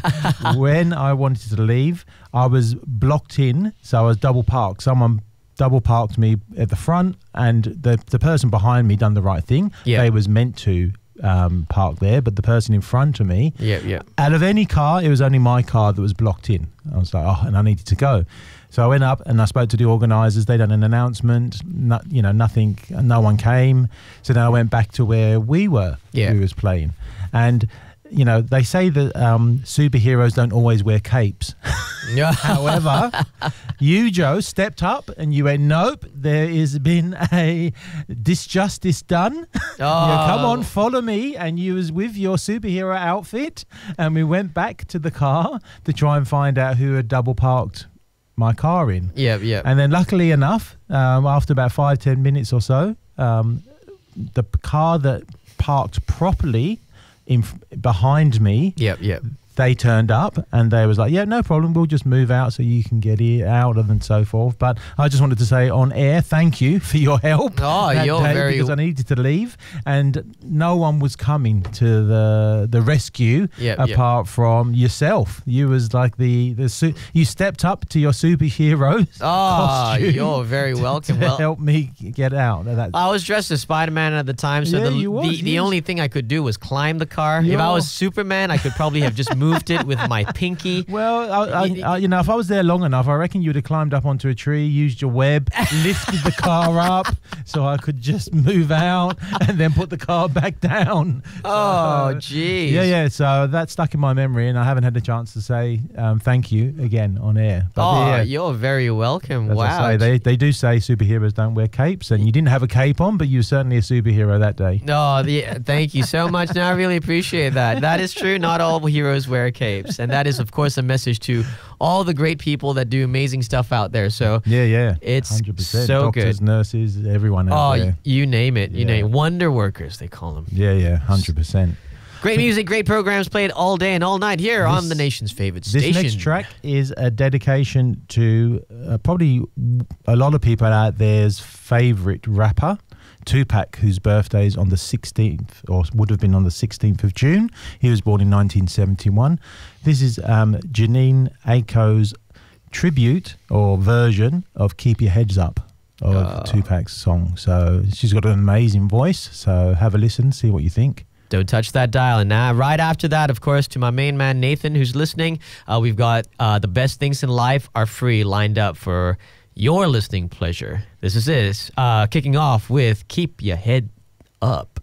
when I wanted to leave, I was blocked in, so I was double parked. Someone double parked me at the front, and the person behind me done the right thing. Yeah. They was meant to park there, but the person in front of me, Yeah. out of any car, it was only my car that was blocked in. I was like, and I needed to go. So I went up and I spoke to the organisers. They done an announcement. Nothing. No one came. So then I went back to where we were. Yeah. Who was playing, and they say that superheroes don't always wear capes. However, you, Joe, stepped up and you went, nope, there has been a disjustice done. Come on, follow me. And you was with your superhero outfit, and we went back to the car to try and find out who had double parked my car in. Yeah. And then luckily enough, after about 5-10 minutes or so, the car that parked properly behind me, Yeah. they turned up and they was like, yeah, no problem, we'll just move out so you can get out and so forth. But I just wanted to say on air, thank you for your help. You're very... Because I needed to leave and no one was coming to the rescue apart from yourself. You was like you stepped up to your superhero costume. You're very welcome. To help me get out. I was dressed as Spider-Man at the time, so the only thing I could do was climb the car. If I was Superman, I could probably have just moved it with my pinky. Well, I if I was there long enough, I reckon you'd have climbed up onto a tree, used your web, lifted the car up so I could just move out and then put the car back down. Geez. Yeah. So that stuck in my memory, and I haven't had the chance to say thank you again on air. But you're very welcome. As wow. I say, they do say superheroes don't wear capes, and you didn't have a cape on, but you were certainly a superhero that day. Thank you so much. No, I really appreciate that. That is true. Not all heroes wear capes, and that is of course a message to all the great people that do amazing stuff out there. So it's 100%. so Doctors, good. nurses, everyone out there. You name it. You name it. Wonder workers, they call them. 100%. Great music, great programs played all day and all night here on the nation's favorite station. This next track is a dedication to probably a lot of people out there's favorite rapper, Tupac, whose birthday is on the 16th, or would have been on the 16th of June. He was born in 1971. This is Janine Aiko's tribute or version of Keep Your Heads Up of Tupac's song. So she's got an amazing voice. So have a listen, see what you think. Don't touch that dial. And now, right after that, of course, to my main man, Nathan, who's listening, we've got The Best Things in Life Are Free lined up for your listening pleasure. This is kicking off with Keep Your Head Up.